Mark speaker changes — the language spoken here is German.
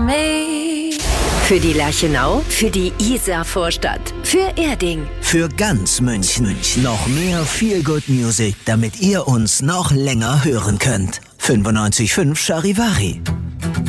Speaker 1: me.
Speaker 2: Für die Lerchenau, für die Isar-Vorstadt, für Erding.
Speaker 3: Für ganz München. Noch mehr Feel Good Music, damit ihr uns noch länger hören könnt. 95.5 Charivari.